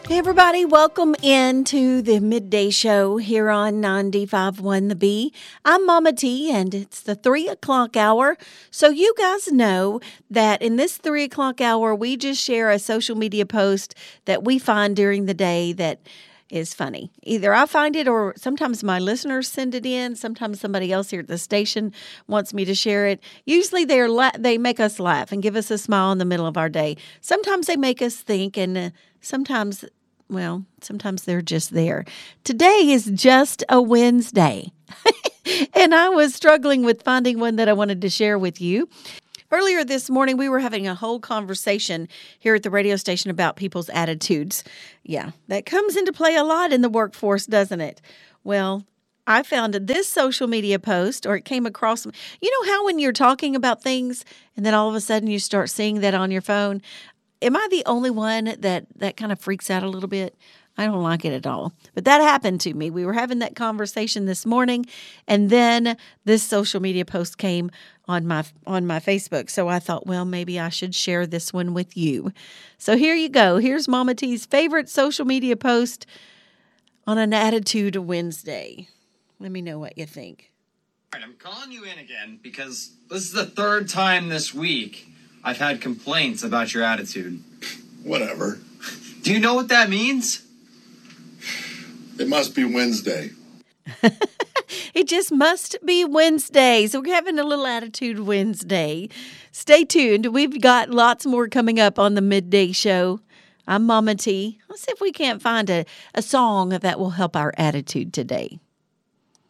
Hey everybody, welcome into the midday show here on 95.1 The Bee. I'm Mama T, and it's the 3 o'clock hour. So you guys know that in this 3 o'clock hour, we just share a social media post that we find during the day that is funny. Either I find it or sometimes my listeners send it in. Sometimes somebody else here at the station wants me to share it. Usually they make us laugh and give us a smile in the middle of our day. Sometimes they make us think, and sometimes they're just there. Today is just a Wednesday. And I was struggling with finding one that I wanted to share with you. Earlier this morning, we were having a whole conversation here at the radio station about people's attitudes. Yeah, that comes into play a lot in the workforce, doesn't it? Well, I found this social media post, or it came across. You know how when you're talking about things and then all of a sudden you start seeing that on your phone? Am I the only one that kind of freaks out a little bit? I don't like it at all. But that happened to me. We were having that conversation this morning, and then this social media post came on my Facebook. So I thought, well, maybe I should share this one with you. So here you go. Here's Mama T's favorite social media post on an Attitude Wednesday. Let me know what you think. All right, I'm calling you in again because this is the third time this week I've had complaints about your attitude. Whatever. Do you know what that means? It must be Wednesday. It just must be Wednesday. So we're having a little Attitude Wednesday. Stay tuned. We've got lots more coming up on the midday show. I'm Mama T. Let's see if we can't find a song that will help our attitude today.